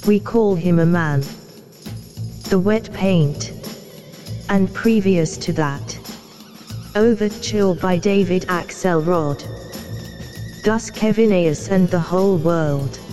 we call him a man. The Wet Paint. And previous to that, Overture by David Axelrod. Gus Kevinius and the Whole World.